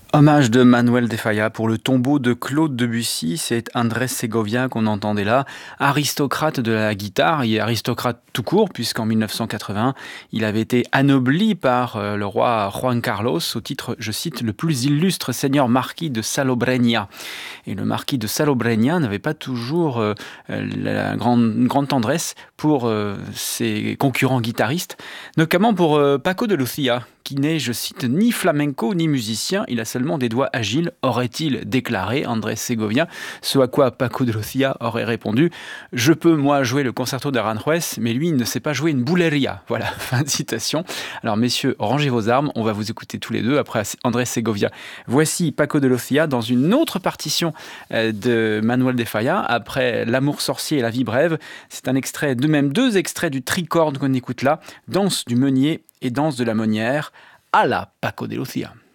Hommage de Manuel de Falla pour le tombeau de Claude Debussy, c'est Andrés Segovia qu'on entendait là, aristocrate de la guitare et aristocrate tout court puisqu'en 1980 il avait été anobli par le roi Juan Carlos au titre, je cite, le plus illustre seigneur marquis de Salobreña. Et le marquis de Salobreña n'avait pas toujours une grande tendresse pour ses concurrents guitaristes, notamment pour Paco de Lucia, qui n'est, je cite, ni flamenco ni musicien, il a seulement des doigts agiles, aurait-il déclaré Andrés Segovia, ce à quoi Paco de Lucia aurait répondu « Je peux, moi, jouer le concerto d'Aranjuez, mais lui, il ne sait pas jouer une bulería. » Voilà, fin de citation. Alors, messieurs, rangez vos armes, on va vous écouter tous les deux après Andrés Segovia. Voici Paco de Lucia dans une autre partition de Manuel de Falla, après L'amour sorcier et la vie brève. C'est un extrait, de même deux extraits du tricorne qu'on écoute là, Danse du meunier et Danse de la meunière, à la Paco de Lucia.